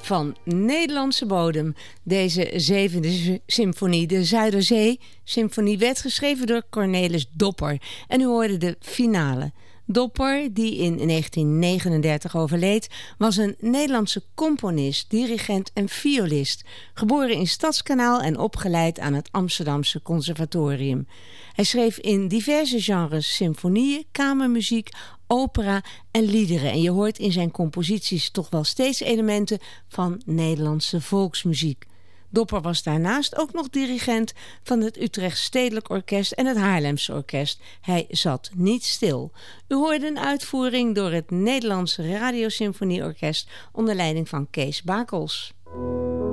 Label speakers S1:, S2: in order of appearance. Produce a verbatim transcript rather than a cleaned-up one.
S1: van Nederlandse bodem. Deze zevende symfonie, de Zuiderzee-symfonie, werd geschreven door Cornelis Dopper. En u hoorde de finale. Dopper, die in negentien negenendertig overleed, was een Nederlandse componist, dirigent en violist. Geboren in Stadskanaal en opgeleid aan het Amsterdamse Conservatorium. Hij schreef in diverse genres symfonieën, kamermuziek, opera en liederen. En je hoort in zijn composities toch wel steeds elementen van Nederlandse volksmuziek. Dopper was daarnaast ook nog dirigent van het Utrecht Stedelijk Orkest en het Haarlemse Orkest. Hij zat niet stil. U hoorde een uitvoering door het Nederlandse Radiosymfonieorkest onder leiding van Kees Bakels.